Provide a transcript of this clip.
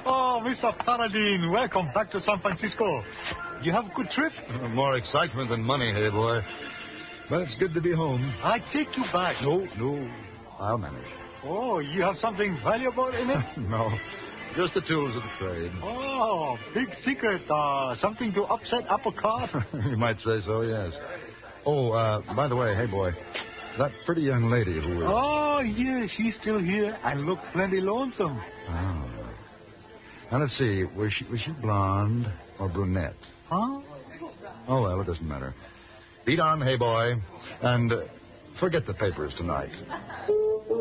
Oh, Mr. Paradine, welcome back to San Francisco. You have a good trip? More excitement than money, hey, boy. But it's good to be home. I take you back. No. I'll manage. Oh, you have something valuable in it? No. Just the tools of the trade. Oh, big secret. Something to upset apple cart? You might say so, yes. Oh, by the way, hey, boy. That pretty young lady who... Oh, yes, she's still here and look plenty lonesome. Oh. Now, let's see. Was she blonde or brunette? Huh? Oh, well, it doesn't matter. Beat on, hey, boy. And forget the papers tonight.